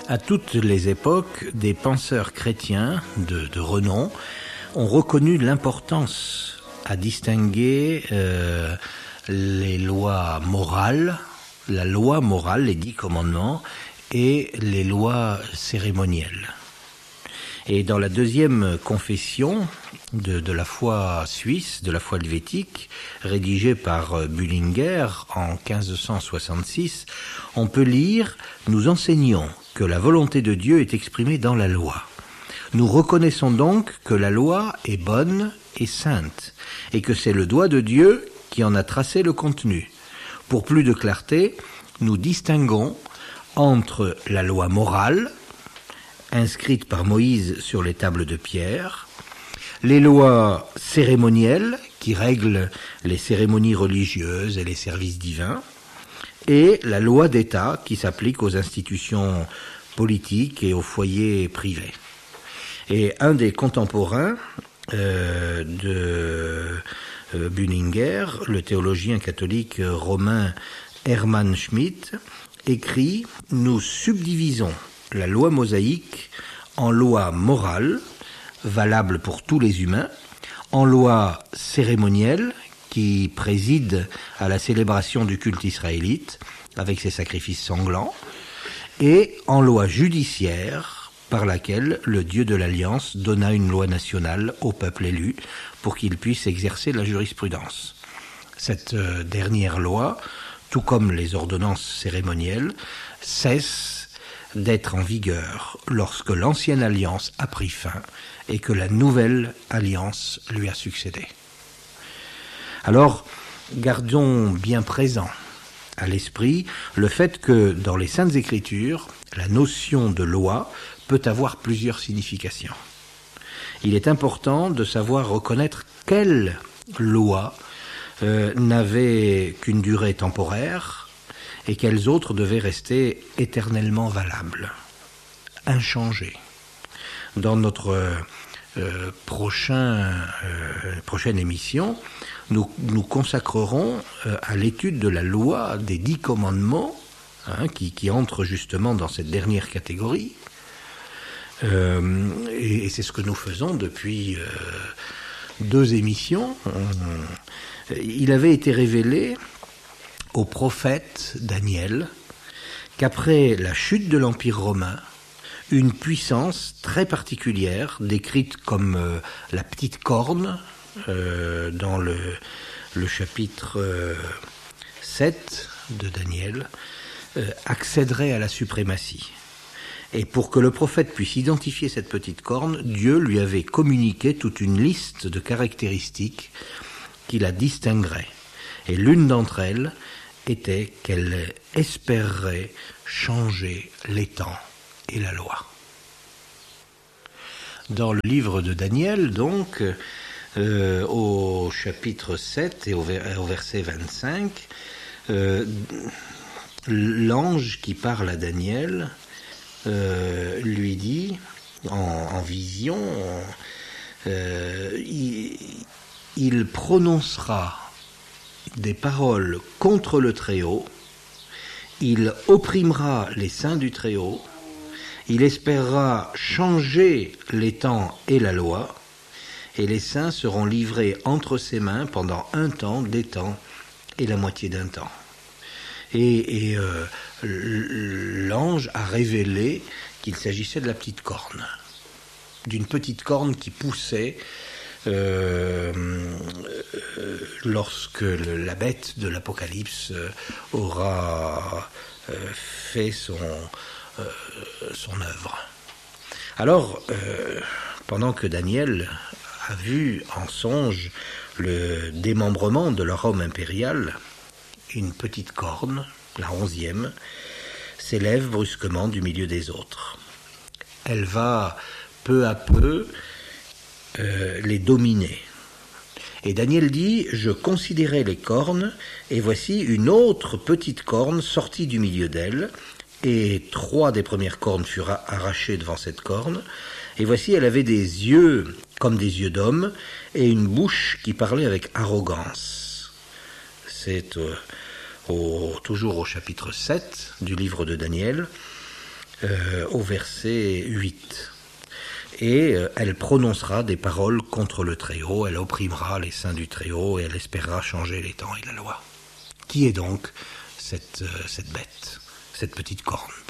À toutes les époques, des penseurs chrétiens de renom ont reconnu l'importance à distinguer les lois morales, la loi morale, les 10 commandements, et les lois cérémonielles. Et dans la deuxième confession de la foi suisse, de la foi helvétique, rédigée par Bullinger en 1566, on peut lire « Nous enseignons que la volonté de Dieu est exprimée dans la loi. Nous reconnaissons donc que la loi est bonne et sainte, et que c'est le doigt de Dieu qui en a tracé le contenu. Pour plus de clarté, nous distinguons entre la loi morale, inscrite par Moïse sur les tables de pierre, les lois cérémonielles qui règlent les cérémonies religieuses et les services divins, et la loi d'État qui s'applique aux institutions politiques et aux foyers privés. Et un des contemporains de Bullinger, le théologien catholique romain Hermann Schmidt, écrit « Nous subdivisons la loi mosaïque en loi morale, valable pour tous les humains, en loi cérémonielle, qui préside à la célébration du culte israélite, avec ses sacrifices sanglants, et en loi judiciaire, par laquelle le Dieu de l'Alliance donna une loi nationale au peuple élu, pour qu'il puisse exercer la jurisprudence. Cette dernière loi, tout comme les ordonnances cérémonielles, cesse d'être en vigueur lorsque l'ancienne alliance a pris fin et que la nouvelle alliance lui a succédé. Alors, gardons bien présent à l'esprit le fait que dans les Saintes Écritures, la notion de loi peut avoir plusieurs significations. Il est important de savoir reconnaître quelle loi n'avait qu'une durée temporaire et quelles autres devaient rester éternellement valables, inchangées. Dans notre prochaine émission, nous consacrerons à l'étude de la loi des 10 commandements, qui entre justement dans cette dernière catégorie. Et c'est ce que nous faisons depuis 2 émissions. Il avait été révélé au prophète Daniel qu'après la chute de l'Empire romain, une puissance très particulière, décrite comme la petite corne, dans le chapitre 7 de Daniel, accéderait à la suprématie. Et pour que le prophète puisse identifier cette petite corne, Dieu lui avait communiqué toute une liste de caractéristiques qui la distingueraient. Et l'une d'entre elles était qu'elle espérerait changer les temps et la loi. Dans le livre de Daniel, donc, au chapitre 7 et au verset 25, l'ange qui parle à Daniel lui dit, en vision, il prononcera des paroles contre le Très-Haut, il opprimera les saints du Très-Haut, il espérera changer les temps et la loi, et les saints seront livrés entre ses mains pendant 1 temps, des temps et la moitié d'un temps. Et l'ange a révélé qu'il s'agissait de la petite corne, d'une petite corne qui poussait lorsque la bête de l'Apocalypse aura fait son œuvre. Alors, pendant que Daniel a vu en songe le démembrement de la Rome impériale, une petite corne, la 11e, s'élève brusquement du milieu des autres. Elle va peu à peu les dominer. Et Daniel dit « Je considérais les cornes, et voici une autre petite corne sortie du milieu d'elle, et 3 des premières cornes furent arrachées devant cette corne, et voici elle avait des yeux comme des yeux d'homme, et une bouche qui parlait avec arrogance. » C'est toujours au chapitre 7 du livre de Daniel. au verset 8. Et elle prononcera des paroles contre le Très-Haut, elle opprimera les saints du Très-Haut et elle espérera changer les temps et la loi. Qui est donc cette bête, cette petite corne plutôt ?